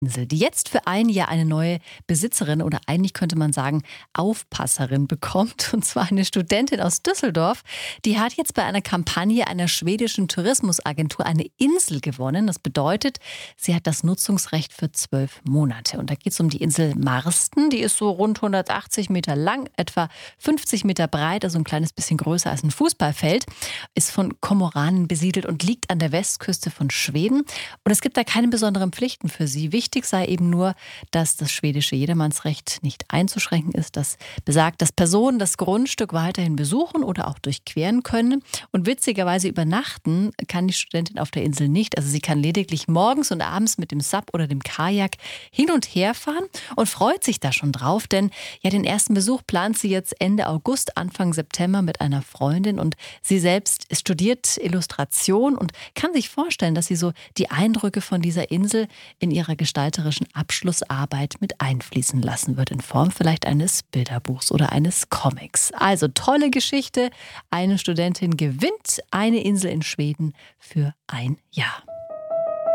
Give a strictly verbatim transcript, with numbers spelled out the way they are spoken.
Insel, die jetzt für ein Jahr eine neue Besitzerin oder eigentlich könnte man sagen Aufpasserin bekommt. Und zwar eine Studentin aus Düsseldorf. Die hat jetzt bei einer Kampagne einer schwedischen Tourismusagentur eine Insel gewonnen. Das bedeutet, sie hat das Nutzungsrecht für zwölf Monate. Und da geht es um die Insel Marsten. Die ist so rund hundertachtzig Meter lang, etwa fünfzig Meter breit, also ein kleines bisschen größer als ein Fußballfeld. Ist von Kormoranen besiedelt und liegt an der Westküste von Schweden. Und es gibt da keine besonderen Pflichten für sie. Wichtig sei eben nur, dass das schwedische Jedermannsrecht nicht einzuschränken ist. Das besagt, dass Personen das Grundstück weiterhin besuchen oder auch durchqueren können. Und witzigerweise übernachten kann die Studentin auf der Insel nicht. Also sie kann lediglich morgens und abends mit dem Sub oder dem Kajak hin und her fahren und freut sich da schon drauf. Denn ja, den ersten Besuch plant sie jetzt Ende August, Anfang September mit einer Freundin. Und sie selbst studiert Illustration und kann sich vorstellen, dass sie so die Eindrücke von dieser Insel in ihrer gestalterischen Abschlussarbeit mit einfließen lassen wird, in Form vielleicht eines Bilderbuchs oder eines Comics. Also tolle Geschichte. Eine Studentin gewinnt eine Insel in Schweden für ein Jahr.